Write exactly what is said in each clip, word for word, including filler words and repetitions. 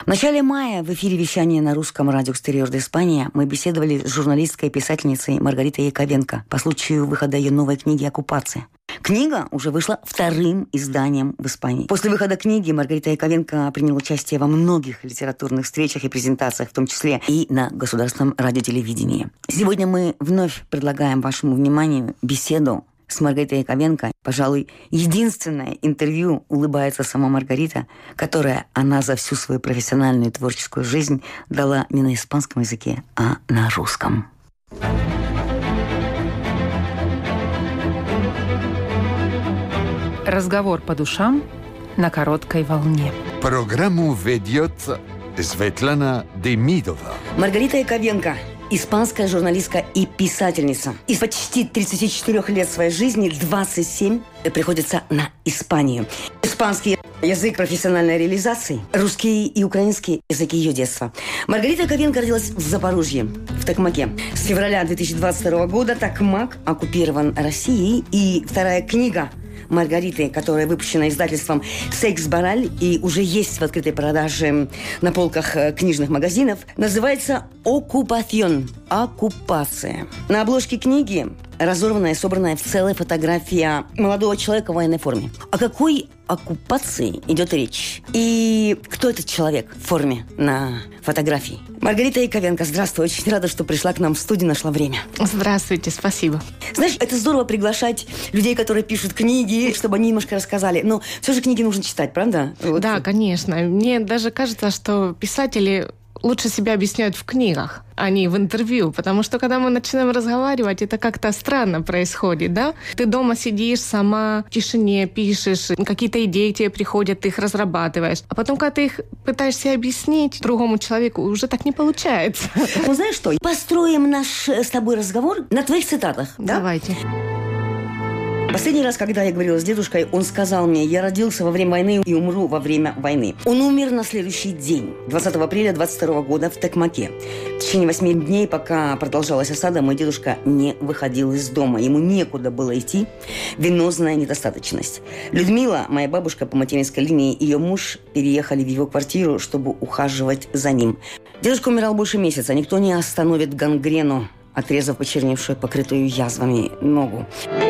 В начале мая в эфире вещания на русском радио «Экстерьор де Испания» мы беседовали с журналисткой и писательницей Маргаритой Яковенко по случаю выхода ее новой книги «Оккупация». Книга уже вышла вторым изданием в Испании. После выхода книги Маргарита Яковенко приняла участие во многих литературных встречах и презентациях, в том числе и на государственном радиотелевидении. Сегодня мы вновь предлагаем вашему вниманию беседу с Маргаритой Яковенко. Пожалуй, единственное интервью улыбается сама Маргарита, которое она за всю свою профессиональную и творческую жизнь дала не на испанском языке, а на русском. Разговор по душам на короткой волне. Программу ведет Светлана Демидова. Маргарита Яковенко – испанская журналистка и писательница. Из почти тридцати четырёх лет своей жизни двадцать семь приходится на Испанию. Испанский язык профессиональной реализации, русский и украинский языки ее детства. Маргарита Яковенко родилась в Запорожье, в Токмаке. С февраля две тысячи двадцать второго года Токмак оккупирован Россией, и вторая книга Маргариты, которая выпущена издательством «Секс Бораль» и уже есть в открытой продаже на полках книжных магазинов, называется «Оккупацион» – «Оккупация». На обложке книги разорванная, собранная в целой фотография молодого человека в военной форме. О какой оккупации идет речь? И кто этот человек в форме на фотографии? Маргарита Яковенко, здравствуй. Очень рада, что пришла к нам в студию, нашла время. Здравствуйте, спасибо. Знаешь, это здорово приглашать людей, которые пишут книги, чтобы они немножко рассказали. Но все же книги нужно читать, правда? Вот. Да, конечно. Мне даже кажется, что писатели лучше себя объясняют в книгах, а не в интервью, потому что когда мы начинаем разговаривать, это как-то странно происходит, да? Ты дома сидишь сама, в тишине пишешь, какие-то идеи тебе приходят, ты их разрабатываешь, а потом, когда ты их пытаешься объяснить другому человеку, уже так не получается. Ну, знаешь что, построим наш с тобой разговор на твоих цитатах, да? Давайте. Последний раз, когда я говорила с дедушкой, он сказал мне: я родился во время войны и умру во время войны. Он умер на следующий день, двадцатого апреля двадцать второго года в Токмаке. В течение восьми дней, пока продолжалась осада, мой дедушка не выходил из дома. Ему некуда было идти. Венозная недостаточность. Людмила, моя бабушка по материнской линии, и ее муж переехали в его квартиру, чтобы ухаживать за ним. Дедушка умирал больше месяца. Никто не остановит гангрену, отрезав почерневшую, покрытую язвами ногу.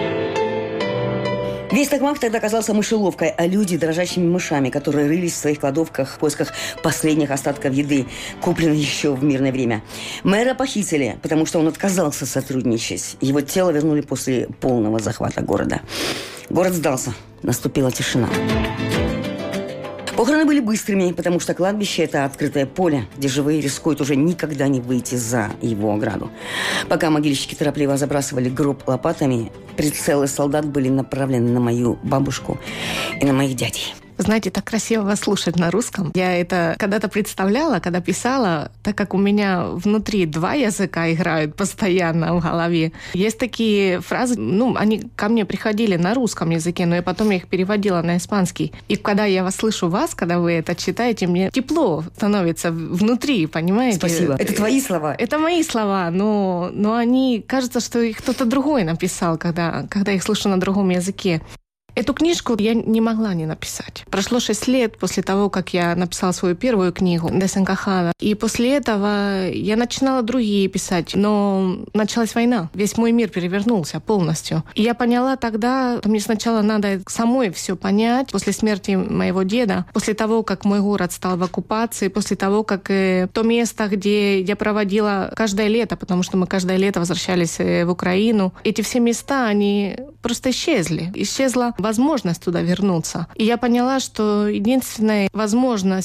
Весь Токмак тогда оказался мышеловкой, а люди – дрожащими мышами, которые рылись в своих кладовках в поисках последних остатков еды, купленной еще в мирное время. Мэра похитили, потому что он отказался сотрудничать. Его тело вернули после полного захвата города. Город сдался. Наступила тишина. Похороны были быстрыми, потому что кладбище – это открытое поле, где живые рискуют уже никогда не выйти за его ограду. Пока могильщики торопливо забрасывали гроб лопатами, прицелы солдат были направлены на мою бабушку и на моих дядей. Знаете, так красиво вас слушать на русском. Я это когда-то представляла, когда писала, так как у меня внутри два языка играют постоянно в голове. Есть такие фразы, ну, они ко мне приходили на русском языке, но я потом их переводила на испанский. И когда я вас слышу вас, когда вы это читаете, мне тепло становится внутри, понимаете? Спасибо. Это твои слова? Это мои слова, но, но они, кажется, что их кто-то другой написал, когда, когда их слышу на другом языке. Эту книжку я не могла не написать. Прошло шесть лет после того, как я написала свою первую книгу «Desencajada». И после этого я начинала другие писать. Но началась война. Весь мой мир перевернулся полностью. И я поняла тогда, что мне сначала надо самой все понять. После смерти моего деда, после того, как мой город стал в оккупации, после того, как э, то место, где я проводила каждое лето, потому что мы каждое лето возвращались э, в Украину, эти все места, они просто исчезли. Исчезла возможность туда вернуться. И я поняла, что единственная возможность